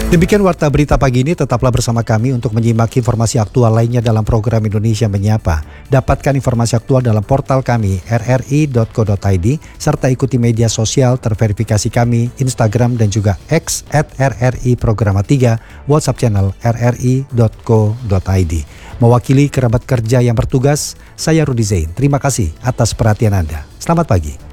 Demikian Warta Berita Pagi ini, tetaplah bersama kami untuk menyimak informasi aktual lainnya dalam program Indonesia Menyapa. Dapatkan informasi aktual dalam portal kami rri.co.id serta ikuti media sosial terverifikasi kami, Instagram dan juga X @RRI Programa 3, WhatsApp channel rri.co.id. Mewakili kerabat kerja yang bertugas, saya Rudi Zain. Terima kasih atas perhatian Anda. Selamat pagi.